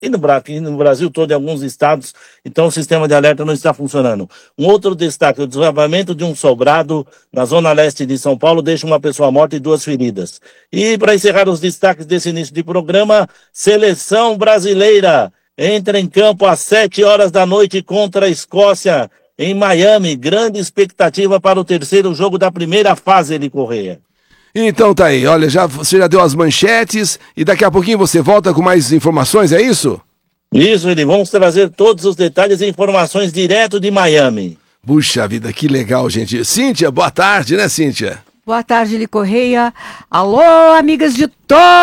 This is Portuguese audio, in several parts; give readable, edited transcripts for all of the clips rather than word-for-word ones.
aqui no Brasil todo, em alguns estados, então o sistema de alerta não está funcionando. Um outro destaque, o desabamento de um sobrado na zona leste de São Paulo deixa uma pessoa morta e 2 feridas. E para encerrar os destaques desse início de programa, seleção brasileira entra em campo às 7 horas da noite contra a Escócia em Miami. Grande expectativa para o terceiro jogo da primeira fase, Eli Correia. Então tá aí, olha, você já deu as manchetes e daqui a pouquinho você volta com mais informações, é isso? Isso, Eli, vamos trazer todos os detalhes e informações direto de Miami. Puxa vida, que legal, gente. Cíntia, boa tarde, né, Cíntia? Boa tarde, Eli Correia. Alô, amigas de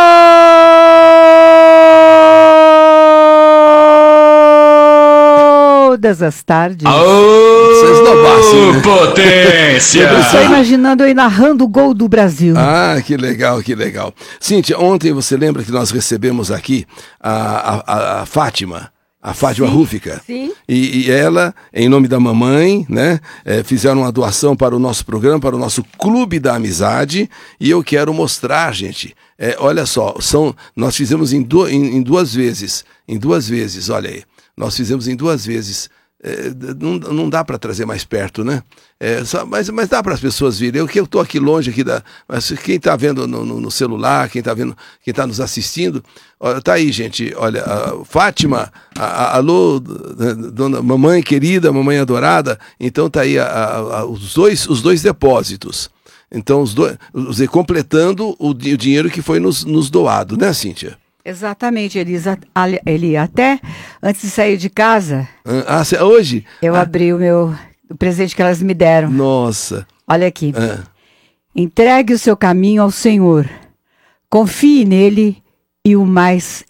todas as tardes. Vocês não potência! Eu estou imaginando eu narrando o gol do Brasil. Ah, que legal, que legal. Cíntia, ontem você lembra que nós recebemos aqui a Fátima? A Fátima Rúfica. Sim. E ela, em nome da mamãe, né, fizeram uma doação para o nosso programa, para o nosso Clube da Amizade. E eu quero mostrar, gente, olha só, nós fizemos em duas vezes. Em 2 vezes, olha aí. Nós fizemos em 2 vezes. Não dá para trazer mais perto, né? Mas dá para as pessoas virem. Eu estou aqui longe mas quem está vendo no celular, quem está nos assistindo, tá aí, gente. Olha, Fátima, alô, dona mamãe querida, mamãe adorada. Então tá aí os dois depósitos. Então completando o dinheiro que foi nos doado, né, Cíntia? Exatamente, Eli, até antes de sair de casa, hoje? Eu abri o presente que elas me deram. Nossa. Olha aqui. Entregue o seu caminho ao Senhor. Confie nele e o mais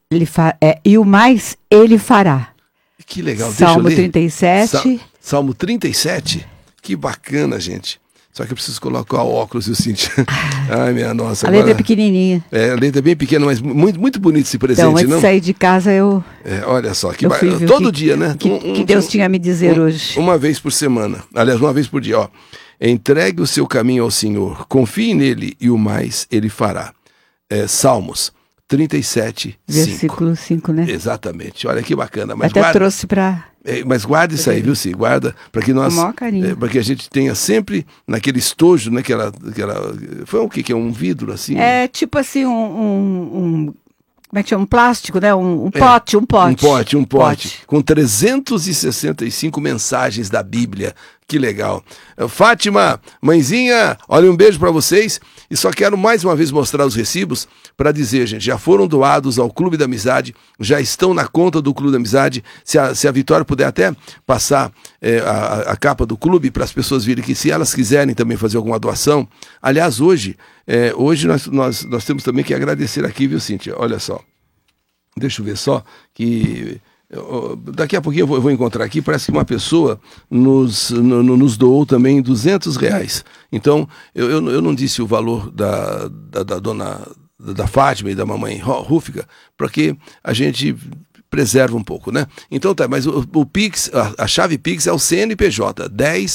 ele fará. Que legal. Salmo 37. Salmo 37? Que bacana, gente. Só que eu preciso colocar o óculos, viu, Cíntia? Ai, minha nossa. A letra é pequenininha. A letra é bem pequena, mas muito, muito bonito esse presente, então, antes de sair de casa, olha só, todo dia, né? Que Deus tinha a me dizer hoje. Uma vez por semana. Aliás, uma vez por dia, ó. Entregue o seu caminho ao Senhor, confie nele e o mais ele fará. Salmos 37, Versículo 5, né? Exatamente. Olha que bacana. Mas trouxe para... mas guarda isso aí, viu, Sim? Guarda para que nós... Com o maior carinho. Para que a gente tenha sempre naquele estojo, né? Foi o que é um vidro, assim? É tipo assim, como é que chama? Um plástico, né? Um pote. Com 365 mensagens da Bíblia. Que legal. Fátima, mãezinha, olha, um beijo para vocês. E só quero mais uma vez mostrar os recibos para dizer, gente, já foram doados ao Clube da Amizade, já estão na conta do Clube da Amizade. Se a Vitória puder até passar a capa do clube para as pessoas virem que, se elas quiserem também fazer alguma doação. Aliás, hoje nós temos também que agradecer aqui, viu, Cíntia? Olha só. Deixa eu ver só que... Daqui a pouquinho eu vou encontrar aqui, parece que uma pessoa nos doou também R$200. Então, eu não disse o valor da dona da Fátima e da mamãe Rúfica, porque a gente preserva um pouco, né? Então tá, mas o Pix, a chave Pix é o CNPJ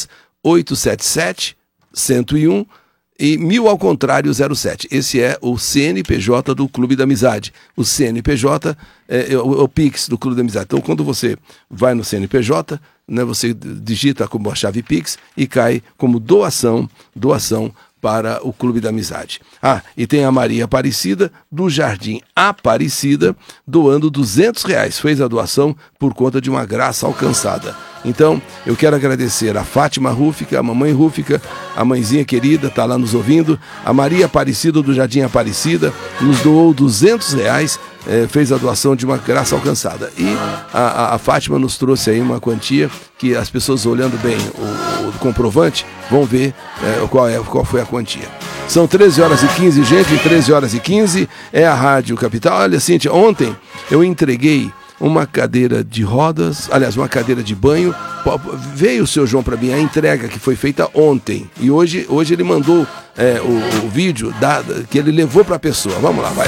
10-877-101 e 1000 ao contrário 07. Esse é o CNPJ do Clube da Amizade. O CNPJ é o Pix do Clube da Amizade. Então, quando você vai no CNPJ, né, você digita como a chave Pix e cai como doação para o Clube da Amizade. E tem a Maria Aparecida, do Jardim Aparecida, doando R$200. Fez a doação por conta de uma graça alcançada. Então, eu quero agradecer a Fátima Rúfica, a mamãe Rúfica, a mãezinha querida, está lá nos ouvindo, a Maria Aparecida, do Jardim Aparecida, nos doou R$200, fez a doação de uma graça alcançada. E a Fátima nos trouxe aí uma quantia que as pessoas, olhando bem o comprovante, vão ver qual foi a quantia. São 13h15, gente, 13h15 é a Rádio Capital. Olha, Cíntia, ontem eu entreguei uma cadeira de rodas, aliás, uma cadeira de banho. Veio o seu João para mim, a entrega que foi feita ontem. E hoje ele mandou o vídeo que ele levou para a pessoa. Vamos lá, vai.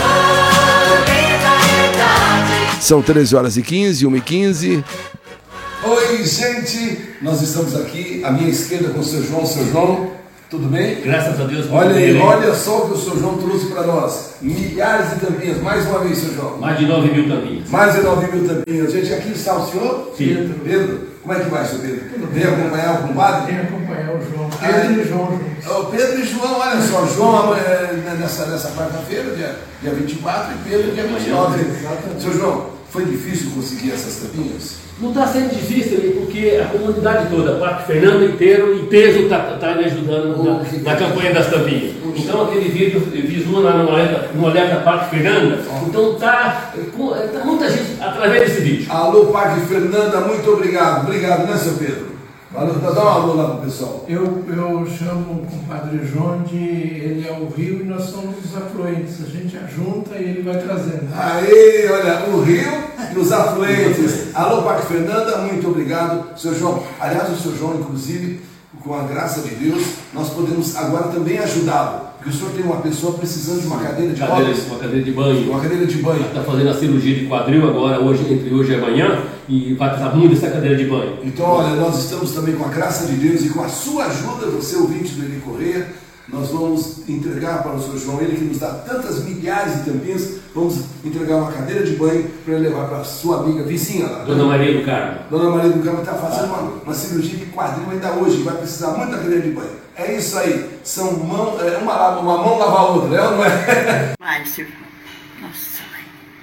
São 13h15, 1h15. Oi, gente, nós estamos aqui, à minha esquerda com o seu João. Tudo bem? Graças a Deus. Olha aí, olha só o que o Sr. João trouxe para nós. Milhares de tampinhas. Mais uma vez, Sr. João. Mais de 9 mil tampinhas. Mais de 9 mil tampinhas. Gente, aqui está o senhor? Sim. Pedro. Como é que vai, Sr. Pedro? Vem acompanhar o compadre? Vem acompanhar o João. Pedro e João. Pedro e João, olha só. João nessa quarta-feira, dia 24, e Pedro dia 29. Sr. João, foi difícil conseguir essas tampinhas? Não está sendo difícil, porque a comunidade toda, Parque Fernando inteiro, em peso, está me ajudando na campanha das tampinhas. Então aquele vídeo visou lá no Alerta Parque Fernanda, então está muita gente através desse vídeo. Alô, Parque Fernanda, muito obrigado. Obrigado, né, seu Pedro? Valeu, dá um alô lá pro pessoal. Eu chamo o compadre João de ele é o rio e nós somos os afluentes. A gente ajunta e ele vai trazendo. Aí, olha, o rio e os afluentes. Alô, Parque Fernanda, muito obrigado, seu João. Aliás, o seu João, inclusive, com a graça de Deus, nós podemos agora também ajudá-lo. Porque o senhor tem uma pessoa precisando de uma cadeira de rodas. Uma cadeira de banho. Uma cadeira de banho. Está fazendo a cirurgia de quadril agora, entre hoje e amanhã, e vai precisar muito dessa cadeira de banho. Então, olha, nós estamos também com a graça de Deus e com a sua ajuda, você ouvinte do Eli Correia, nós vamos entregar para o Sr. João, ele que nos dá tantas milhares de tampinhas, vamos entregar uma cadeira de banho para ele levar para a sua amiga vizinha lá. Dona Maria do Carmo. Dona Maria do Carmo está fazendo uma cirurgia de quadril ainda hoje, vai precisar muita cadeira de banho. É isso aí, são uma mão lava a outra, é ou não é? Márcio, nossa mãe.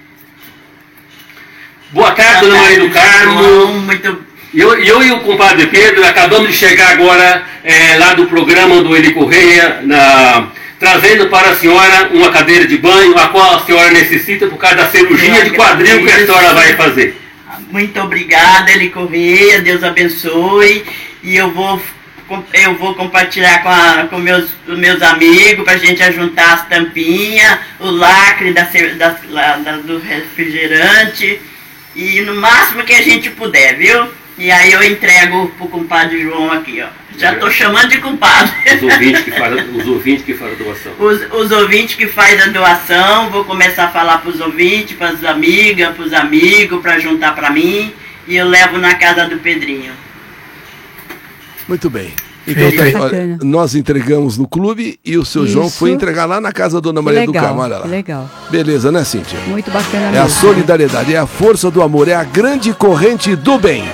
Boa tarde, Dona Maria do Carmo. Muito. Eu e o compadre Pedro acabamos de chegar agora lá do programa do Eli Correia, trazendo para a senhora uma cadeira de banho, a qual a senhora necessita por causa da cirurgia de quadril que a senhora vai fazer. Muito obrigada, Eli Correia, Deus abençoe. E eu vou compartilhar com meus amigos para a gente ajuntar as tampinhas, o lacre do refrigerante e no máximo que a gente puder, viu? E aí eu entrego pro compadre João aqui, ó. Já tô chamando de compadre. Os ouvintes que fazem a doação. Os ouvintes que fazem a doação, vou começar a falar pros ouvintes, pras amigas, pros amigos, para juntar para mim. E eu levo na casa do Pedrinho. Muito bem. Então tá aí, olha, nós entregamos no clube e o seu João foi entregar lá na casa da Dona Maria do Carmo, olha lá. Legal. Beleza, né, Cíntia? Muito bacana mesmo. mesmo. É a solidariedade, é a força do amor, é a grande corrente do bem.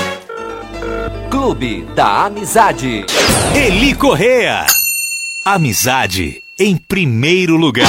Clube da Amizade. Eli Correia. Amizade em primeiro lugar.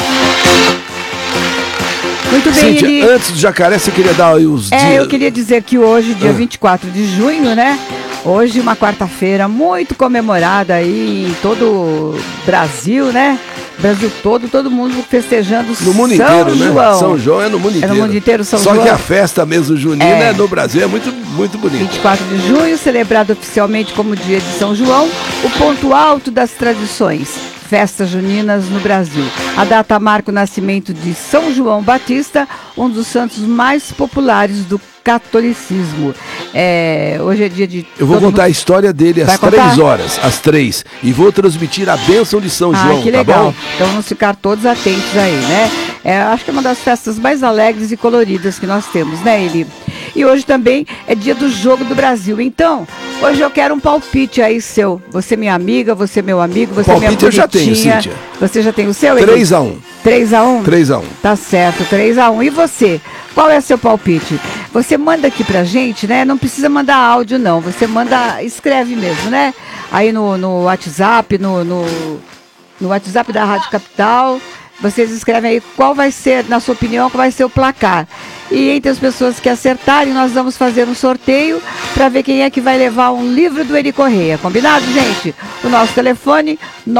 Muito bem, Cíntia, antes do Jacaré, você queria dar aí os dias? Eu queria dizer que hoje, dia 24 de junho, né? Hoje, uma quarta-feira muito comemorada aí em todo o Brasil, né? Brasil todo mundo festejando no mundo São inteiro, João. Né? São João é no mundo inteiro. É no mundo inteiro, São Só João. que a festa mesmo junina no Brasil é muito, muito bonita. 24 de junho, celebrado oficialmente como dia de São João, o ponto alto das tradições. Festas juninas no Brasil. A data marca o nascimento de São João Batista, um dos santos mais populares do catolicismo. Hoje é dia de... Eu vou contar a história dele às 3 horas, às 3, e vou transmitir a bênção de São João, que legal. Tá bom? Então vamos ficar todos atentos aí, né? Acho que é uma das festas mais alegres e coloridas que nós temos, né, Eli? E hoje também é dia do Jogo do Brasil. Então, hoje eu quero um palpite aí seu. Você minha amiga, você meu amigo, você minha bonitinha. Palpite eu já tenho, Cíntia. Você já tem o seu, Eli? 3-1. 3-1? 3-1. Tá certo, 3-1. E você? Qual é o seu palpite? Você manda aqui pra gente, né? Não precisa mandar áudio, não. Você escreve mesmo, né? Aí no WhatsApp, no WhatsApp da Rádio Capital. Vocês escrevem aí qual vai ser, na sua opinião, qual vai ser o placar. E entre as pessoas que acertarem, nós vamos fazer um sorteio para ver quem é que vai levar um livro do Eli Correia. Combinado, gente? O nosso telefone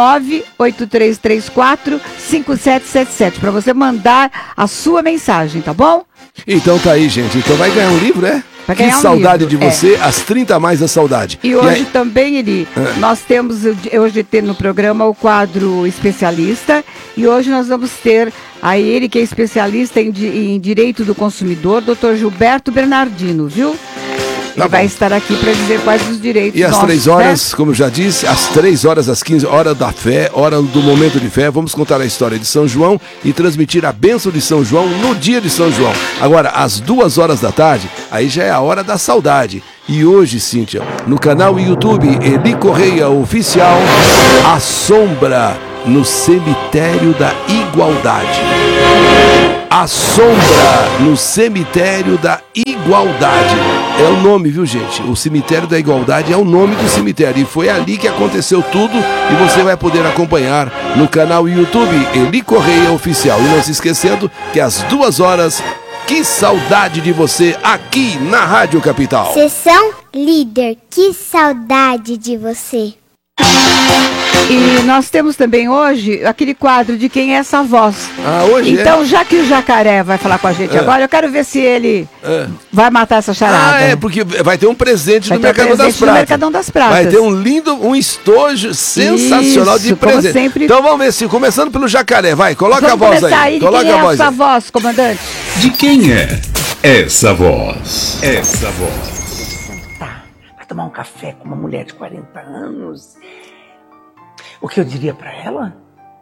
98334-5777 para você mandar a sua mensagem, tá bom? Então tá aí, gente. Então vai ganhar um livro, né? Que saudade de você, as 30 mais da saudade. E hoje também, Eli, nós temos, hoje tem no programa o quadro especialista, e hoje nós vamos ter a ele que é especialista em direito do consumidor, Dr. Gilberto Bernardino, viu? Ele vai estar aqui para dizer quais os direitos E às nossos, 3 horas, como eu já disse, às 3 horas, às 15, hora da fé, hora do momento de fé, vamos contar a história de São João e transmitir a bênção de São João no dia de São João. Agora, às 2 horas da tarde, aí já é a hora da saudade. E hoje, Cíntia, no canal YouTube Eli Correia Oficial, A Sombra no Cemitério da Igualdade. A Sombra no Cemitério da Igualdade. É o nome, viu, gente? O Cemitério da Igualdade é o nome do cemitério. E foi ali que aconteceu tudo. E você vai poder acompanhar no canal YouTube Eli Correia Oficial. E não se esquecendo que às 2 horas, que saudade de você aqui na Rádio Capital. Sessão Líder, que saudade de você. E nós temos também hoje aquele quadro de quem é essa voz. Ah, hoje então, já que o Jacaré vai falar com a gente agora, eu quero ver se ele vai matar essa charada. Ah, é, porque vai ter um presente no Mercadão das Pratas. Mercadão das Pratas. Vai ter um estojo sensacional de presente. Sempre. Então vamos ver se, começando pelo Jacaré, vai, coloca a voz aí. Coloca a voz. Essa voz, comandante. De quem é essa voz? Essa voz. Vai tomar um café com uma mulher de 40 anos. O que eu diria pra ela?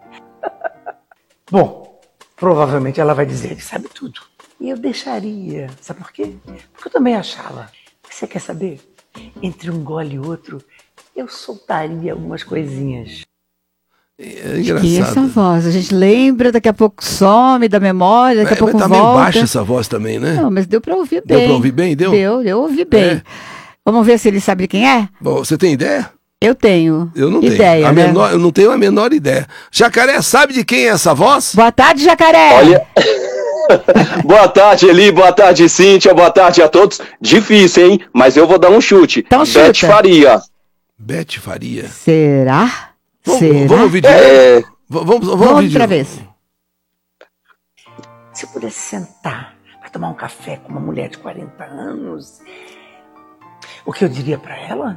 Bom, provavelmente ela vai dizer que sabe tudo. E eu deixaria. Sabe por quê? Porque eu também achava. Você quer saber? Entre um gole e outro, eu soltaria algumas coisinhas. É engraçado. E essa voz, a gente lembra, daqui a pouco some da memória, daqui a pouco tá volta. meio baixa essa voz também, né? Não, mas deu pra ouvir bem. Deu pra ouvir bem? Deu? Deu, ouvi bem. É. Vamos ver se ele sabe quem é? Bom, você tem ideia? Eu tenho. Eu não ideia, tenho. né? Eu não tenho a menor ideia. Jacaré, sabe de quem é essa voz? Boa tarde, Jacaré. Olha... Boa tarde, Eli. Boa tarde, Cíntia. Boa tarde a todos. Difícil, hein? Mas eu vou dar um chute. Então Beth Faria. Beth Faria. Será? Vamos ouvir de novo? Vamos outra vez. Se eu pudesse sentar para tomar um café com uma mulher de 40 anos, o que eu diria para ela?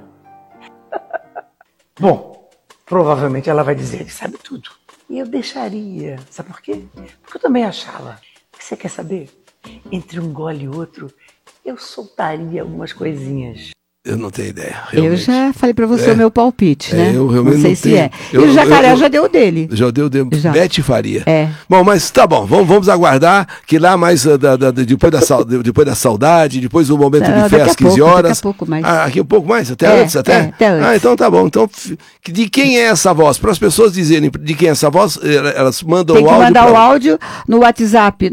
Bom, provavelmente ela vai dizer que sabe tudo. E eu deixaria. Sabe por quê? Porque eu também achava. Você quer saber? Entre um gole e outro, eu soltaria algumas coisinhas. Eu não tenho ideia. Realmente. Eu já falei pra você o meu palpite, né? Eu realmente não sei não se tenho. é. E o Jacaré já deu o dele. Já deu o dele. Beth Faria. É. Bom, mas tá bom. Vamos aguardar que lá mais depois da saudade, depois do momento de fé às 15 horas. Daqui a pouco mais. Aqui um pouco mais? Até antes? Até antes. Ah, então tá bom. Então, de quem é essa voz? Para as pessoas dizerem de quem é essa voz, elas mandam o áudio. Tem que mandar o áudio no WhatsApp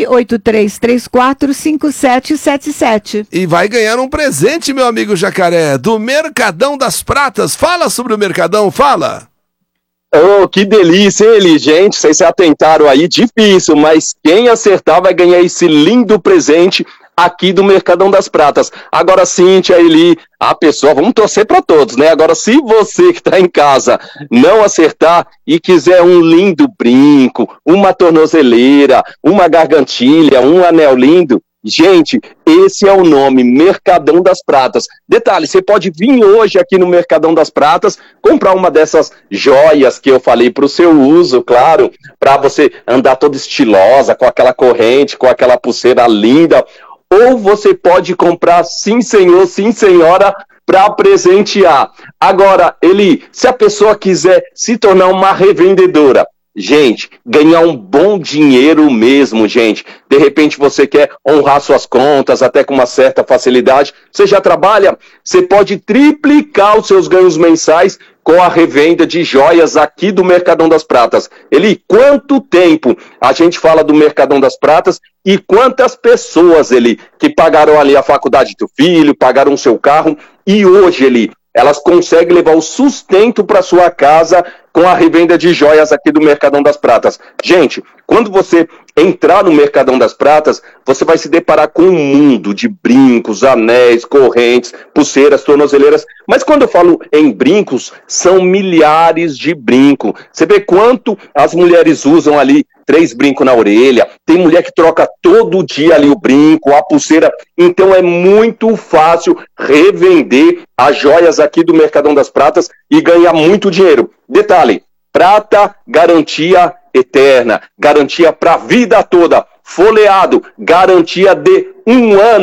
983345777. E vai ganhar um presente, meu amigo Jacaré, do Mercadão das Pratas. Fala sobre o Mercadão, fala. Oh, que delícia, Eli, gente, vocês se atentaram aí, difícil, mas quem acertar vai ganhar esse lindo presente aqui do Mercadão das Pratas. Agora, Cíntia, Eli, a pessoa, vamos torcer para todos, né? Agora, se você que está em casa não acertar e quiser um lindo brinco, uma tornozeleira, uma gargantilha, um anel lindo, gente, esse é o nome, Mercadão das Pratas. Detalhe, você pode vir hoje aqui no Mercadão das Pratas, comprar uma dessas joias que eu falei para o seu uso, claro, para você andar toda estilosa, com aquela corrente, com aquela pulseira linda. Ou você pode comprar, sim senhor, sim senhora, para presentear. Agora, Eli, se a pessoa quiser se tornar uma revendedora, gente, ganhar um bom dinheiro mesmo, gente. De repente você quer honrar suas contas até com uma certa facilidade. Você já trabalha? Você pode triplicar os seus ganhos mensais com a revenda de joias aqui do Mercadão das Pratas. Eli, quanto tempo a gente fala do Mercadão das Pratas e quantas pessoas, Eli, que pagaram ali a faculdade do filho, pagaram o seu carro e hoje, Eli, elas conseguem levar o sustento para sua casa com a revenda de joias aqui do Mercadão das Pratas. Gente, quando você entrar no Mercadão das Pratas, você vai se deparar com um mundo de brincos, anéis, correntes, pulseiras, tornozeleiras. Mas quando eu falo em brincos, são milhares de brincos. Você vê quanto as mulheres usam ali 3 brincos na orelha. Tem mulher que troca todo dia ali o brinco, a pulseira. Então é muito fácil revender as joias aqui do Mercadão das Pratas e ganhar muito dinheiro. Detalhe, prata, garantia eterna, garantia para a vida toda. Folheado, garantia de 1 ano.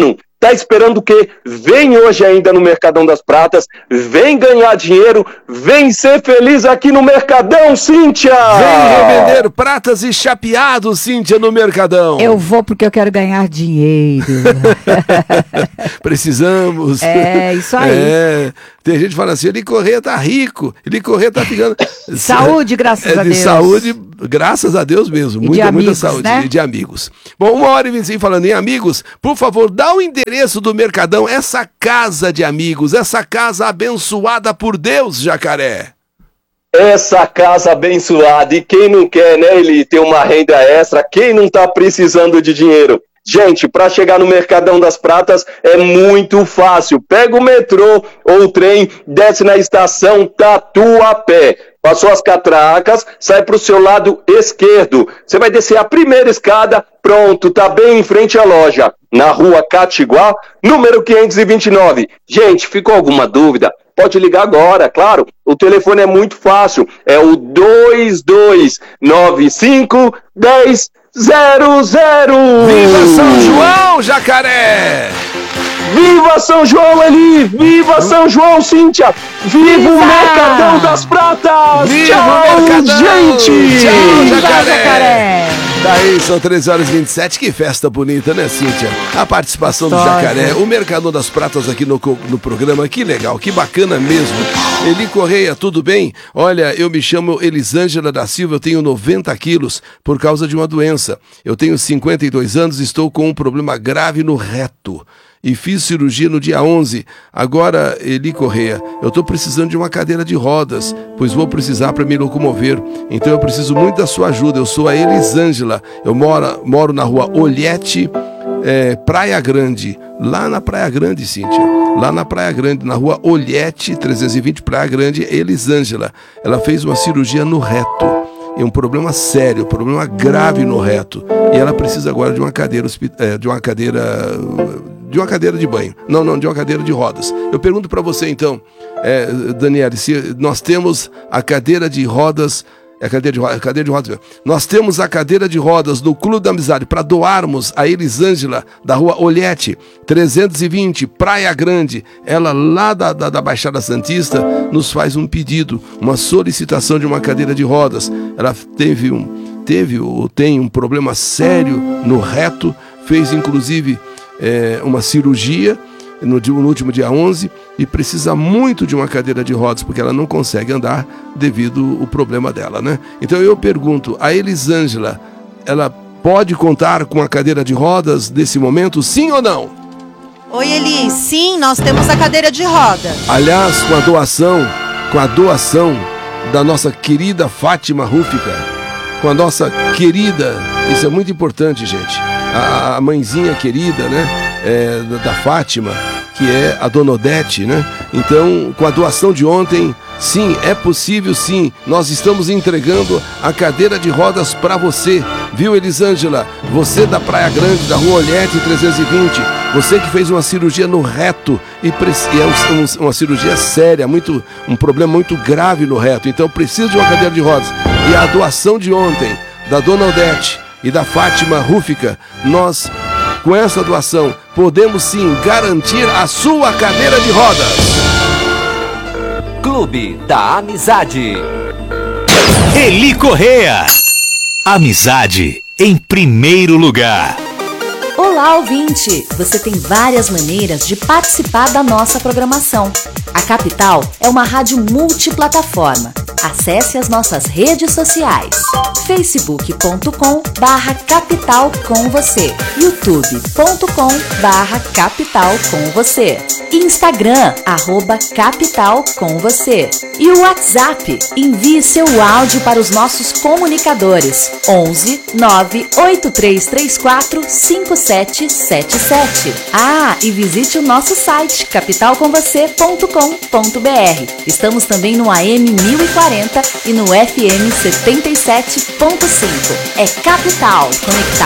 Tá esperando o quê? Vem hoje ainda no Mercadão das Pratas, vem ganhar dinheiro, vem ser feliz aqui no Mercadão, Cíntia! Vem revender pratas e chapeados, Cíntia, no Mercadão. Eu vou porque eu quero ganhar dinheiro. Precisamos. É, isso aí. Tem gente falando assim, Eli Correia tá rico, Eli Correia tá ficando... Saúde, graças a Deus. Saúde, graças a Deus mesmo. Muita saúde, né? De amigos. Bom, 1h25 falando em amigos, por favor, dá o endereço do Mercadão, essa casa de amigos, essa casa abençoada por Deus, Jacaré. Essa casa abençoada, e quem não quer, né, Eli, ter uma renda extra, quem não tá precisando de dinheiro? Gente, para chegar no Mercadão das Pratas é muito fácil. Pega o metrô ou o trem, desce na estação Tatuapé. Passou as catracas, sai para o seu lado esquerdo. Você vai descer a primeira escada, pronto, tá bem em frente à loja. Na rua Catiguá, número 529. Gente, ficou alguma dúvida? Pode ligar agora, claro. O telefone é muito fácil. É o 2295 1000. Viva São João, Jacaré! Viva São João, Eli! Viva São João, Cíntia! Viva o Mercadão das Pratas! Viva tchau, o Mercadão! Gente! Tchau, Jacaré! Daí são 3h27, que festa bonita, né, Cíntia? A participação do Jacaré, o Mercadão das Pratas aqui no programa, que legal, que bacana mesmo. Eli Correia, tudo bem? Olha, eu me chamo Elisângela da Silva, eu tenho 90 quilos por causa de uma doença. Eu tenho 52 anos e estou com um problema grave no reto. E fiz cirurgia no dia 11. Agora, Eli Correia, eu estou precisando de uma cadeira de rodas, pois vou precisar para me locomover. Então eu preciso muito da sua ajuda. Eu sou a Elisângela. Eu moro na rua Olhete, Praia Grande. Lá na Praia Grande, Cíntia. Lá na Praia Grande, na rua Olhete, 320, Praia Grande, Elisângela. Ela fez uma cirurgia no reto. É um problema sério, um problema grave no reto. E ela precisa agora de uma cadeira de banho. Não, de uma cadeira de rodas. Eu pergunto para você então, Daniele, se nós temos a cadeira de rodas, cadeira de rodas. Nós temos a cadeira de rodas no Clube da Amizade para doarmos a Elisângela da rua Olhete, 320, Praia Grande. Ela lá da Baixada Santista nos faz um pedido, uma solicitação de uma cadeira de rodas. Ela tem um problema sério no reto, fez inclusive uma cirurgia no último dia 11 e precisa muito de uma cadeira de rodas porque ela não consegue andar devido ao problema dela, né? Então eu pergunto, a Elisângela, ela pode contar com a cadeira de rodas nesse momento, sim ou não? Oi, Eli, sim, nós temos a cadeira de roda. Aliás, com a doação da nossa querida Fátima Rúfica, com a nossa querida, isso é muito importante, gente, a mãezinha querida, né? Da Fátima, que é a Dona Odete, né? Então, com a doação de ontem, sim, é possível, sim. Nós estamos entregando a cadeira de rodas para você, viu, Elisângela? Você da Praia Grande, da Rua Olhete 320, você que fez uma cirurgia no reto e é uma cirurgia séria, um problema muito grave no reto. Então, precisa de uma cadeira de rodas. E a doação de ontem da Dona Odete e da Fátima Rúfica, nós, com essa doação, podemos sim garantir a sua cadeira de rodas. Clube da Amizade. Eli Correia. Amizade em primeiro lugar. Olá, ouvinte! Você tem várias maneiras de participar da nossa programação. A Capital é uma rádio multiplataforma. Acesse as nossas redes sociais: facebook.com/capital com você, youtube.com/capital com você, Instagram @capital com você e o WhatsApp. Envie seu áudio para os nossos comunicadores 11 98334 5777. E visite o nosso site capitalcomvocê.com.br. Estamos também no AM 1040 e no FM 77.5. É Capital, conectado